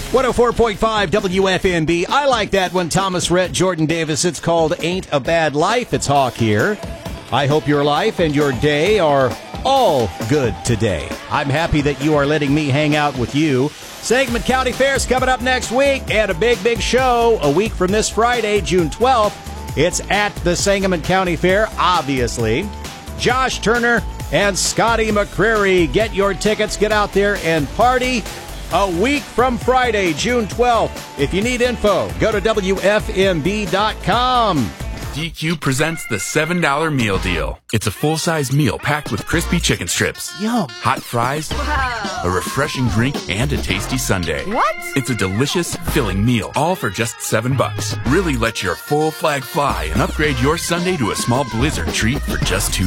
104.5 WFMB. I like that one, Thomas Rhett, Jordan Davis. It's called Ain't a Bad Life. It's Hawk here. I hope your life and your day are all good today. I'm happy that you are letting me hang out with you. Sangamon County Fair's coming up next week, and a big show a week from this Friday, June 12th. It's at the Sangamon County Fair, obviously. Josh Turner and Scotty McCreary. Get your tickets, get out there and party. A week from Friday, June 12th. If you need info, go to WFMB.com. DQ presents the $7 meal deal. It's a full-size meal packed with crispy chicken strips, Yum. hot fries, Wow. a refreshing drink, and a tasty sundae. What? It's a delicious, filling meal, all for just $7. Really let your full flag fly and upgrade your sundae to a small Blizzard treat for just $2.